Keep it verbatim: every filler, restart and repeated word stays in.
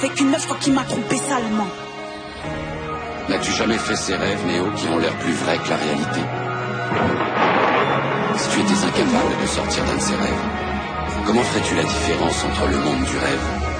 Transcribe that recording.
Fait qu'une meuf, je crois qu'il m'a trompé salement. N'as-tu jamais fait ces rêves, Néo, qui ont l'air plus vrais que la réalité? Si tu étais incapable de sortir d'un de ces rêves, comment ferais-tu la différence entre le monde du rêve